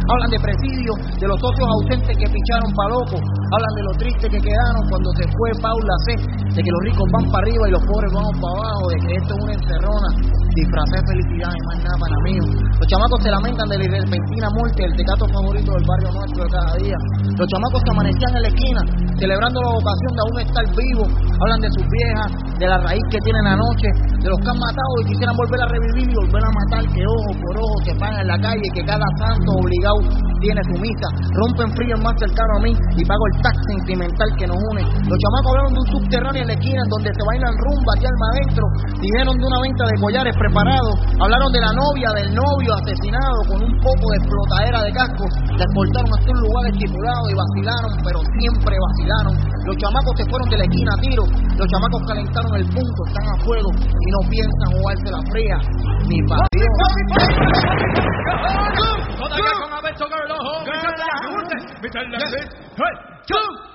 Hablan de presidio, de los socios ausentes que picharon pa' loco. Hablan de lo triste que quedaron cuando se fue Paula C. De que los ricos van para arriba y los pobres vamos para abajo. De que esto es una encerrona disfrazada de felicidad y más nada para mí. Los chamacos se lamentan de la repentina muerte del tecato favorito del barrio nuestro de cada día. Los chamacos se amanecían en la esquina celebrando la vocación de aún estar vivos. Hablan de sus viejas, de la raíz que tienen anoche, de los que han matado y quisieran volver a revivir y volver a matar, que ojo por ojo se pagan en la calle, que cada santo obligado tiene su misa. Rompen frío el más cercano a mí y pago el tax sentimental que nos une. Los chamacos hablaron de un subterráneo en la esquina en donde se bailan rumba aquí alma adentro. Dijeron de una venta de collares preparados. Hablaron de la novia, del novio asesinado con un poco de explotadera de cascos. La exportaron hasta un lugar estipulado y vacilaron, pero siempre vacilaron. Los chamacos se fueron de la esquina a tiro. Los chamacos calentaron el punto, están a fuego y no piensan jugarse la fría ni para Dios. Todavía con Alberto Girl, ojo.